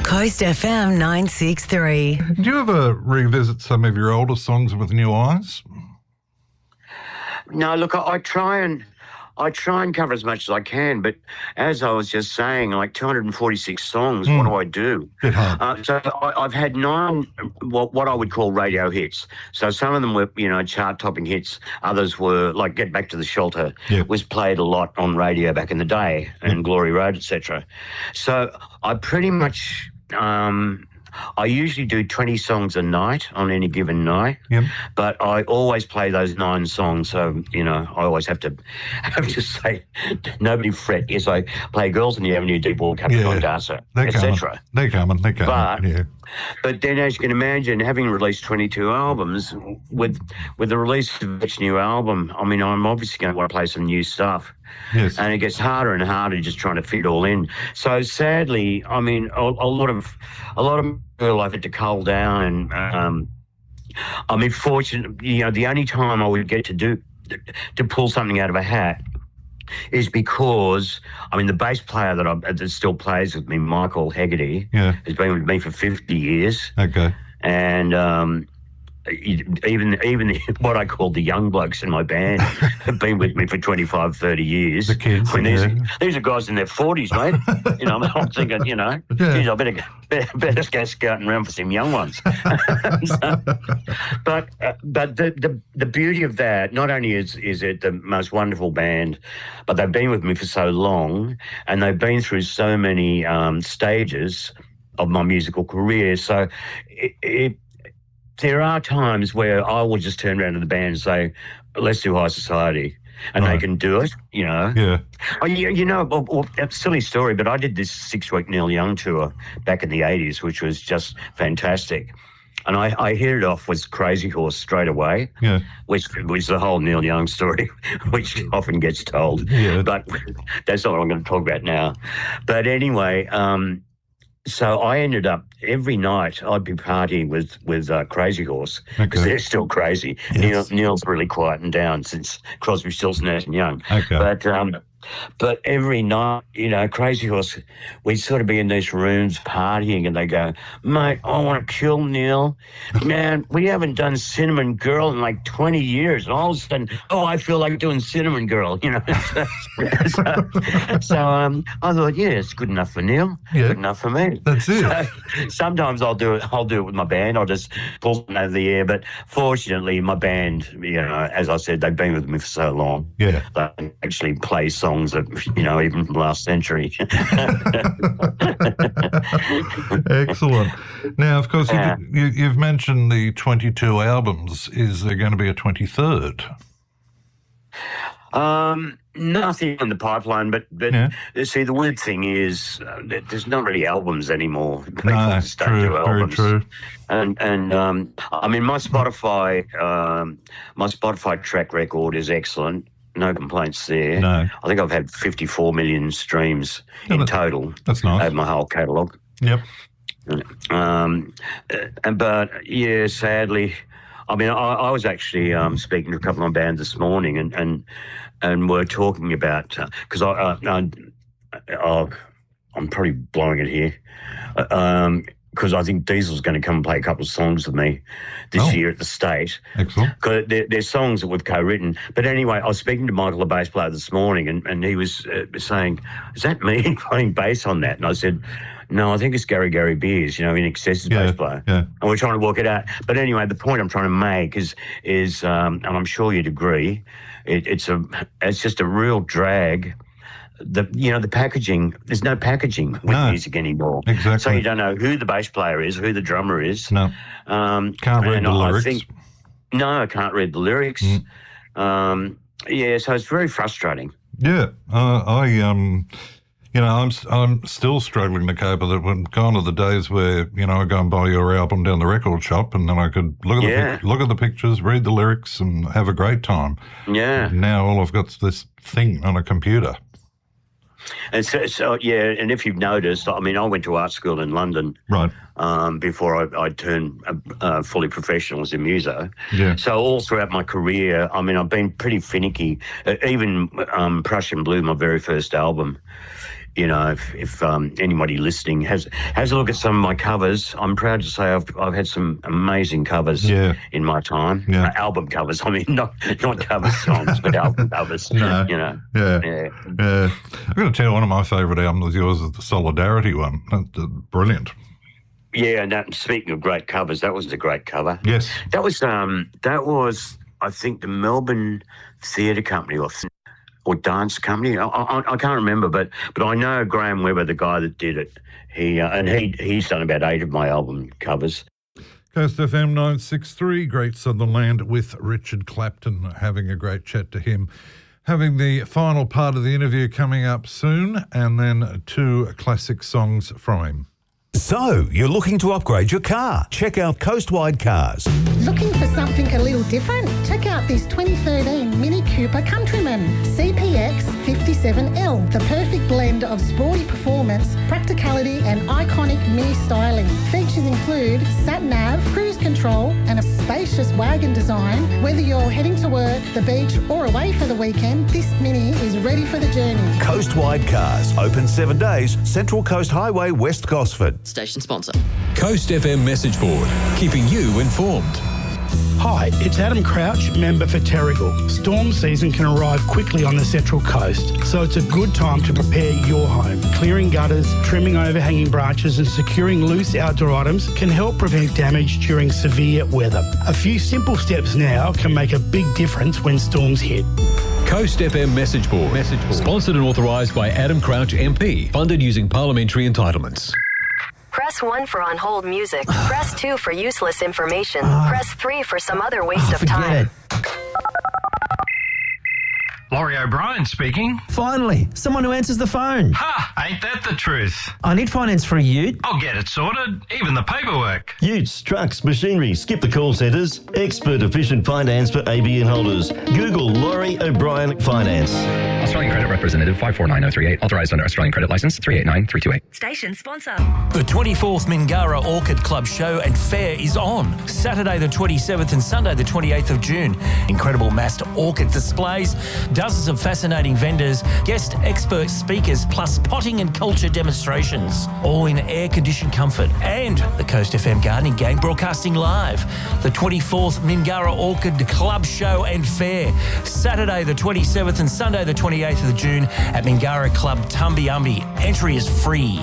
Coast FM 963. Do you ever revisit some of your older songs with new eyes? No, look, I try and cover as much as I can, but as I was just saying, like 246 songs, what do? So I've had 9 what I would call radio hits. So some of them were, chart-topping hits. Others were, like Get Back to the Shelter, was played a lot on radio back in the day, and Glory Road, etc. So I pretty much... I usually do 20 songs a night on any given night, but I always play those 9 songs. So, I always have to say, nobody fret. Yes, I play Girls in the Avenue, Deepwater Country, Mondasa, etc. They're coming. But then, as you can imagine, having released 22 albums, with the release of each new album, I mean, I'm obviously going to want to play some new stuff. Yes. And it gets harder and harder just trying to fit it all in. So sadly, I mean, a lot of people I've had to cull down, and I mean, fortunately, the only time I would get to pull something out of a hat is because, I mean, the bass player that still plays with me, Michael Hegarty, has been with me for 50 years. Okay. And even what I call the young blokes in my band have been with me for 25, 30 years. The kids. These are guys in their 40s, mate. I'm thinking, geez, I better go scouting around for some young ones. But the beauty of that, not only is it the most wonderful band, but they've been with me for so long, and they've been through so many stages of my musical career. So there are times where I will just turn around to the band and say, let's do High Society. And they can do it, Yeah. A silly story, but I did this 6-week Neil Young tour back in the 80s, which was just fantastic. And I hit it off with Crazy Horse straight away, which was the whole Neil Young story, which often gets told. Yeah. But that's not what I'm going to talk about now. But anyway, so I ended up, every night I'd be partying with Crazy Horse, because they're still crazy. Yes. Neil's really quietened down since Crosby, Stills, Nash and Young. Okay. But every night, Crazy Horse, we'd sort of be in these rooms partying, and they go, mate, I want to kill Neil. Man, we haven't done Cinnamon Girl in like 20 years. And all of a sudden, I feel like doing Cinnamon Girl, So I thought, it's good enough for Neil, good enough for me. That's it. So, sometimes I'll do it with my band. I'll just pull them out of the air. But fortunately, my band, as I said, they've been with me for so long. Yeah. They actually play songs that, even from last century. Excellent. Now, of course, you've mentioned the 22 albums. Is there going to be a 23rd? Nothing in the pipeline, but see, the weird thing is that there's not really albums anymore. People just don't do albums. Very true. And I mean, my Spotify track record is excellent. No complaints there. No. I think I've had 54 million streams in total. That's nice. Over my whole catalogue. Yep. But sadly, I mean, I was actually speaking to a couple of my bands this morning, and we're talking about, because I'm probably blowing it here, because I think Diesel's going to come and play a couple of songs with me this year at the State. Excellent. Because they're songs that we've co-written. But anyway, I was speaking to Michael, the bass player, this morning, and he was saying, is that me playing bass on that? And I said, no, I think it's Gary Beers, In Excess's bass player. Yeah. And we're trying to work it out. But anyway, the point I'm trying to make is and I'm sure you'd agree, it's just a real drag. The packaging, there's no packaging with music anymore. Exactly. So you don't know who the bass player is, who the drummer is. No. Can't read the lyrics. I can't read the lyrics. So it's very frustrating. Yeah. I'm still struggling to cope with it. When gone are the days where, I go and buy your album down the record shop, and then I could look at the pictures, read the lyrics, and have a great time. Yeah. Now all I've got is this thing on a computer. And and if you've noticed, I mean, I went to art school in London, right? Before I turned fully professional as a muso. Yeah. So all throughout my career, I mean, I've been pretty finicky. Even Prussian Blue, my very first album, you know, if anybody listening has a look at some of my covers, I'm proud to say I've had some amazing covers in my time. Album covers. I mean, not cover songs, but album covers. No. You know. Yeah. I've got to tell you, one of my favourite albums of yours is the Solidarity one. That's brilliant. Yeah, and speaking of great covers, that was a great cover. Yes. That was I think the Melbourne Theatre Company or Dance Company. I can't remember, but I know Graham Webber, the guy that did it. He's done about 8 of my album covers. Coast FM 963, Great Southern Land with Richard Clapton, having a great chat to him. Having the final part of the interview coming up soon, and then 2 classic songs from him. So, you're looking to upgrade your car? Check out Coastwide Cars. Looking for something a little different? Check out this 2013 Mini Cooper Countryman CPX 57L, the perfect blend of sporty performance, practicality and iconic mini styling. Features include sat-nav, cruise control and a spacious wagon design. Whether you're heading to work, the beach or away for the weekend, this Mini is ready for the journey. Coastwide Cars, open 7 days, Central Coast Highway, West Gosford. Station sponsor. Coast FM message board, keeping you informed. Hi, it's Adam Crouch, member for Terrigal. Storm season can arrive quickly on the Central Coast, so it's a good time to prepare your home. Clearing gutters, trimming overhanging branches and securing loose outdoor items can help prevent damage during severe weather. A few simple steps now can make a big difference when storms hit. Coast FM message board. Sponsored and authorised by Adam Crouch MP. Funded using parliamentary entitlements. Press 1 for on-hold music. Press 2 for useless information. Press 3 for some other waste of time. Laurie O'Brien speaking. Finally, someone who answers the phone. Ha! Ain't that the truth? I need finance for a ute. I'll get it sorted, even the paperwork. Utes, trucks, machinery, skip the call centres. Expert efficient finance for ABN holders. Google Laurie O'Brien Finance. Australian Credit Representative 549038. Authorised under Australian Credit Licence 389328. Station sponsor. The 24th Mingara Orchid Club Show and Fair is on. Saturday the 27th and Sunday the 28th of June. Incredible massed orchid displays, dozens of fascinating vendors, guest expert speakers, plus potting and culture demonstrations, all in air-conditioned comfort. And the Coast FM Gardening Gang broadcasting live. The 24th Mingara Orchid Club Show and Fair. Saturday the 27th and Sunday the 28th of June at Mingara Club Tumbiumbi. Entry is free.